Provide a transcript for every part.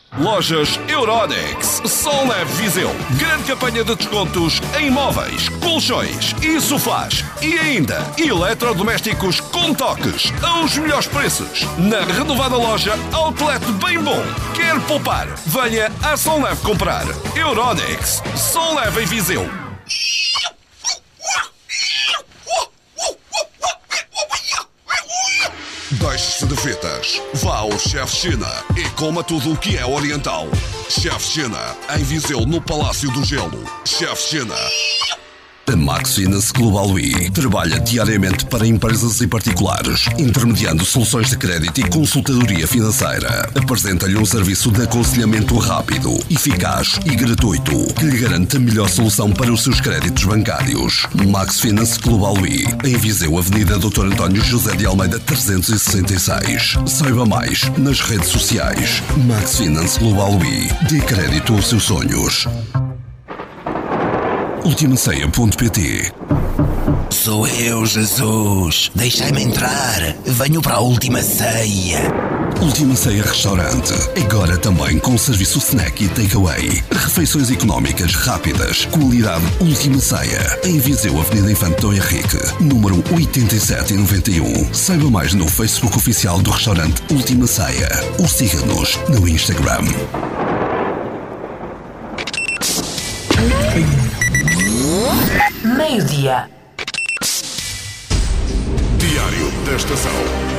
Lojas Euronext, Som Leve Viseu. Grande campanha de descontos em móveis, colchões e sofás. E ainda, eletrodomésticos com toques, aos melhores preços. Na renovada loja Outlet Bem Bom. Quer poupar? Venha a Som Leve comprar. Euronext, Som Leve em Viseu. Deixe-se de fitas. Vá ao Chef China e coma tudo o que é oriental. Chef China, em Viseu, no Palácio do Gelo. Chef China. A Max Finance Global e trabalha diariamente para empresas e particulares, intermediando soluções de crédito e consultadoria financeira. Apresenta-lhe um serviço de aconselhamento rápido, eficaz e gratuito, que lhe garante a melhor solução para os seus créditos bancários. Max Finance Global e em Viseu, Avenida Dr. António José de Almeida 366. Saiba mais nas redes sociais. Max Finance Global e dê crédito aos seus sonhos. Ultimaceia.pt. Sou eu, Jesus. Deixai-me entrar. Venho para a Última Ceia. Última Ceia Restaurante. Agora também com serviço snack e takeaway. Refeições económicas rápidas. Qualidade Última Ceia. Em Viseu, Avenida Infante Dom Henrique, número 8791. Saiba mais no Facebook oficial do restaurante Última Ceia. Ou siga-nos no Instagram. Meio-dia. Diário da Estação.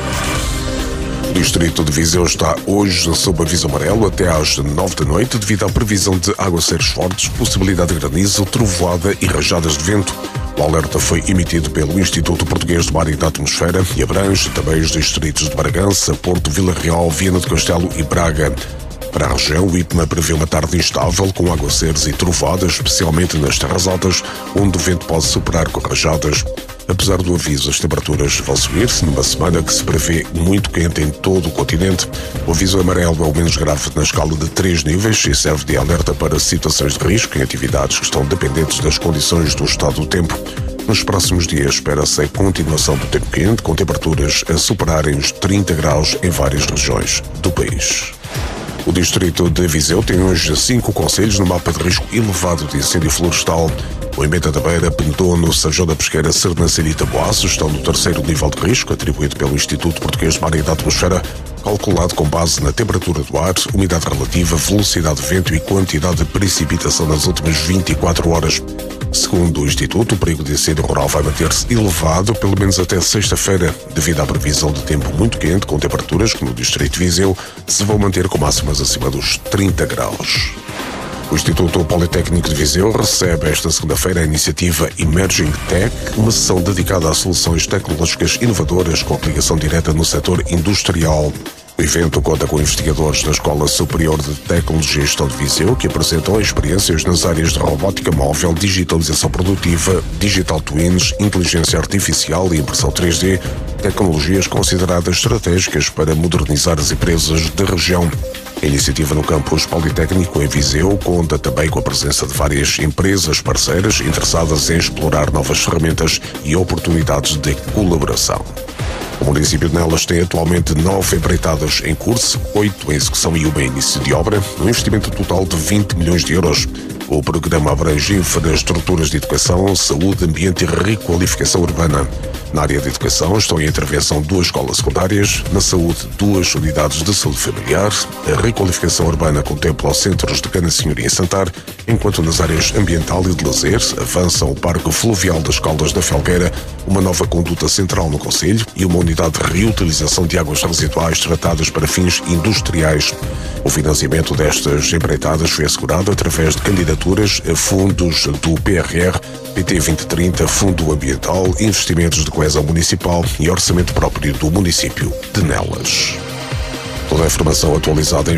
O distrito de Viseu está hoje sob aviso amarelo até às 9 da noite devido à previsão de aguaceiros fortes, possibilidade de granizo, trovoada e rajadas de vento. O alerta foi emitido pelo Instituto Português do Mar e da Atmosfera e abrange também os distritos de Bragança, Porto, Vila Real, Viana do Castelo e Braga. Para a região, o IPMA prevê uma tarde instável com aguaceiros e trovoadas, especialmente nas terras altas, onde o vento pode superar com rajadas. Apesar do aviso, as temperaturas vão subir numa semana que se prevê muito quente em todo o continente. O aviso amarelo é o menos grave na escala de 3 níveis e serve de alerta para situações de risco em atividades que estão dependentes das condições do estado do tempo. Nos próximos dias espera-se a continuação do tempo quente, com temperaturas a superarem os 30 graus em várias regiões do país. O distrito de Viseu tem hoje 5 concelhos no mapa de risco elevado de incêndio florestal. Moimenta da Beira, Pendono, São da Pesqueira, Sernancelho e Taboaço estão no 3º nível de risco, atribuído pelo Instituto Português do Mar e da Atmosfera, calculado com base na temperatura do ar, umidade relativa, velocidade de vento e quantidade de precipitação nas últimas 24 horas. Segundo o Instituto, o perigo de incêndio rural vai manter-se elevado pelo menos até sexta-feira, devido à previsão de tempo muito quente, com temperaturas que no distrito de Viseu se vão manter com máximas acima dos 30 graus. O Instituto Politécnico de Viseu recebe esta segunda-feira a iniciativa Emerging Tech, uma sessão dedicada a soluções tecnológicas inovadoras com aplicação direta no setor industrial. O evento conta com investigadores da Escola Superior de Tecnologia e Gestão de Viseu que apresentam experiências nas áreas de robótica móvel, digitalização produtiva, digital twins, inteligência artificial e impressão 3D, tecnologias consideradas estratégicas para modernizar as empresas da região. A iniciativa no campus Politécnico em Viseu conta também com a presença de várias empresas parceiras interessadas em explorar novas ferramentas e oportunidades de colaboração. O município de Nelas tem atualmente 9 empreitadas em curso, 8 em execução e uma em início de obra, um investimento total de 20 milhões de euros. O programa abrange infraestruturas de educação, saúde, ambiente e requalificação urbana. Na área de educação estão em intervenção 2 escolas secundárias, na saúde 2 unidades de saúde familiar, a requalificação urbana contempla os centros de Cana-Senhoria e Santar, enquanto nas áreas ambiental e de lazer avançam o Parque Fluvial das Caldas da Felgueira, uma nova conduta central no concelho e uma unidade de reutilização de águas residuais tratadas para fins industriais. O financiamento destas empreitadas foi assegurado através de candidaturas a fundos do PRR, PT 2030, Fundo Ambiental, Investimentos de Coesão Municipal e Orçamento Próprio do município de Nelas. Toda a informação atualizada em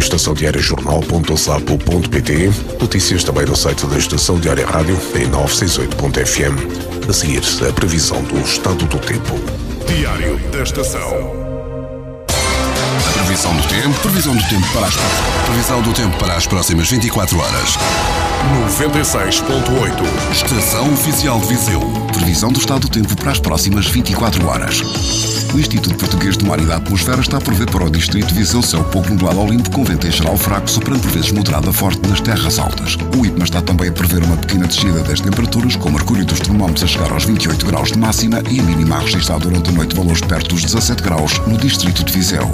estaçãodiariajornal.sapo.pt. Notícias também no site da Estação Diária Rádio em 968.fm. A seguir, a previsão do estado do tempo. Diário da Estação. A Previsão do tempo para as próximas 24 horas. 96.8. Estação Oficial de Viseu. Previsão do estado do tempo para as próximas 24 horas. O Instituto Português do Mar e da Atmosfera está a prever para o Distrito de Viseu céu pouco nublado ao limpo, com vento em geral fraco, soprando por vezes moderado a forte nas terras altas. O IPMA está também a prever uma pequena descida das temperaturas, com o mercúrio dos termómetros a chegar aos 28 graus de máxima e a mínima a registrar durante a noite valores perto dos 17 graus no Distrito de Viseu.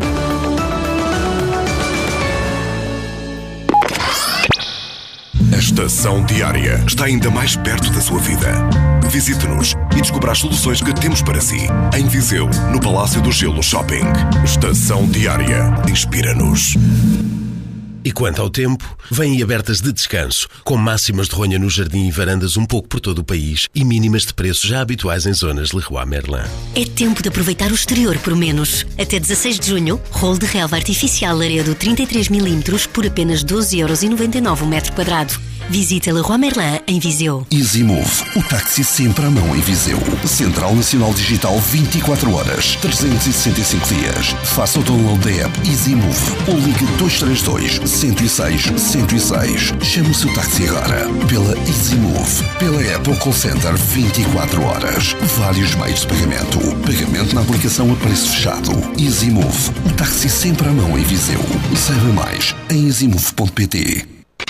A Estação Diária está ainda mais perto da sua vida. Visite-nos e descubra as soluções que temos para si. Em Viseu, no Palácio do Gelo Shopping. Estação Diária. Inspira-nos. E quanto ao tempo, vêm abertas de descanso, com máximas de ronha no jardim e varandas um pouco por todo o país e mínimas de preços já habituais em zonas Leroy Merlin. É tempo de aproveitar o exterior por menos. Até 16 de junho, rolo de relva artificial Laredo 33mm por apenas 12,99€ o metro quadrado. Visita Leroy Merlin em Viseu. EasyMove, o táxi sempre à mão em Viseu. Central Nacional Digital 24 horas, 365 dias. Faça o download da app EasyMove ou ligue 232 106 106. Chame o seu táxi agora. Pela EasyMove, pela app ou call center 24 horas. Vários meios de pagamento. Pagamento na aplicação a preço fechado. EasyMove, o táxi sempre à mão em Viseu. Saiba mais em easymove.pt.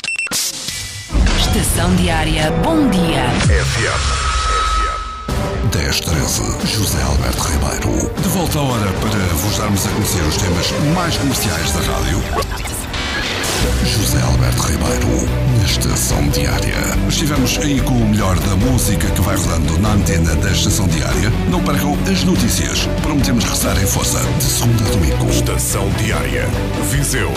Estação Diária, bom dia. FM. 10:13, José Alberto Ribeiro. De volta à hora para vos darmos a conhecer os temas mais comerciais da rádio. José Alberto Ribeiro, na Estação Diária. Estivemos aí com o melhor da música que vai rodando na antena da Estação Diária. Não percam as notícias. Prometemos regressar em força de segunda a domingo. Estação Diária. Viseu,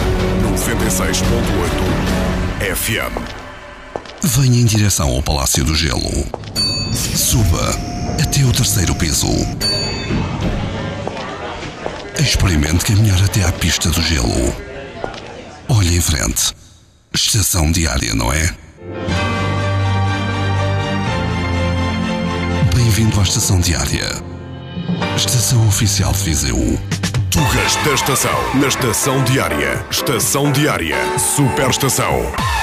96.8 FM. Venha em direção ao Palácio do Gelo. Suba até o 3º piso. Experimente caminhar até à pista do gelo. Olhe em frente. Estação Diária, não é? Bem-vindo à Estação Diária. Estação Oficial de Viseu. Tugas da Estação. Na Estação Diária. Estação Diária. Superestação.